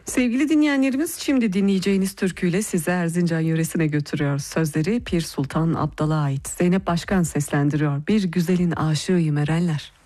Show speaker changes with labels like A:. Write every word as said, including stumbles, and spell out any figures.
A: Sevgili dinleyenlerimiz, şimdi dinleyeceğiniz türküyle sizi Erzincan yöresine götürüyor. Sözleri Pir Sultan Abdal'a ait. Zeynep Başkan seslendiriyor. Bir güzelin aşığıyım erenler.